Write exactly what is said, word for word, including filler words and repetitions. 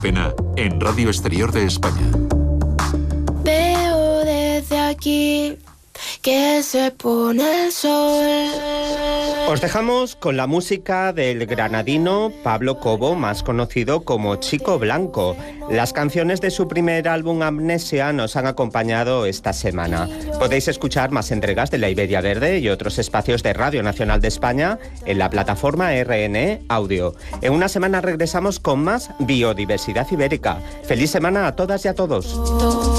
Pena, en Radio Exterior de España. Veo desde aquí que se pone el sol. Os dejamos con la música del granadino Pablo Cobo, más conocido como Chico Blanco. Las canciones de su primer álbum Amnesia nos han acompañado esta semana. Podéis escuchar más entregas de La Iberia Verde y otros espacios de Radio Nacional de España en la plataforma R N E Audio. En una semana regresamos con más biodiversidad ibérica. ¡Feliz semana a todas y a todos!